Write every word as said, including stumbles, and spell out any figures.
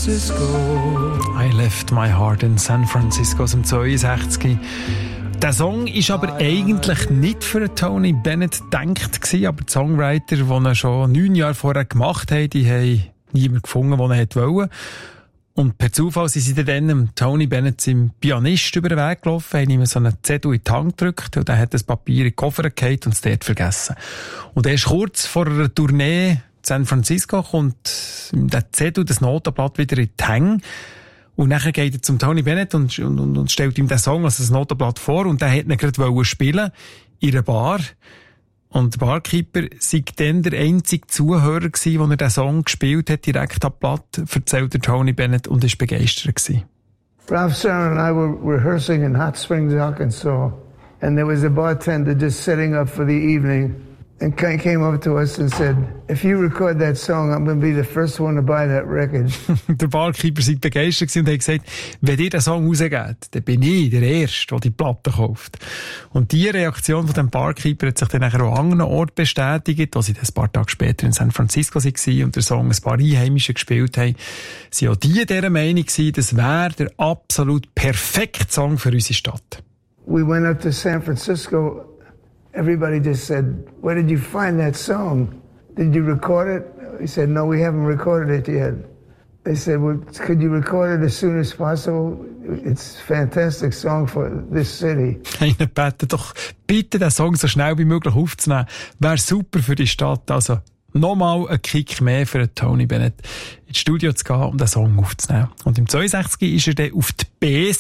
Francisco. I left my heart in San Francisco aus dem zweiundsechzig. Der Song war aber eigentlich nicht für Tony Bennett gedacht gewesen, aber die Songwriter, die ihn schon neun Jahre vorher gemacht haben, die haben niemanden gefunden, der ihn wollte. Und per Zufall sind sie dann dem Tony Bennett, seinem Pianist, über den Weg gelaufen, haben ihm so einen Zettel in die Hand gedrückt und er hat das Papier in den Koffer gehalten und es dort vergessen. Und erst kurz vor einer Tournee in San Francisco kommt der Zettel, das Notenblatt, wieder in die Hänge. Und nachher geht er zum Tony Bennett und, und, und stellt ihm den Song, also das Notenblatt vor, und der hätte ihn gerade spielen in einer Bar. Und der Barkeeper sei dann der einzige Zuhörer gewesen, wo er den Song gespielt hat, direkt am Blatt, erzählt der Tony Bennett, und ist begeistert gewesen. Ralph Serrano and I were rehearsing in Hot Springs, Arkansas, and there was a bartender just setting up for the evening. And came up to us and said, if you record that song, I'm going to be the first one to buy that record. Der Barkeeper war begeistert und hat gesagt, wenn ihr den Song rausgebt, dann bin ich der Erste, der die Platte kauft. Und diese Reaktion von dem Barkeeper hat sich dann nachher auch an anderen Orten bestätigt, wo sie dann ein paar Tage später in San Francisco waren und den Song ein paar Einheimische gespielt haben. Sie waren auch die dieser Meinung, das wäre der absolut perfekte Song für unsere Stadt. We went up to San Francisco. Everybody just said, where did you find that song? Did you record it? We said, no, we haven't recorded it yet. They said, well, could you record it as soon as possible? It's a fantastic song for this city. Einer bittet doch, bitte den Song so schnell wie möglich aufzunehmen. Wäre super für die Stadt. Also, nochmal ein Kick mehr für Tony Bennett ins Studio zu gehen, um den Song aufzunehmen. Und im zweiundsechzig ist er dann auf die B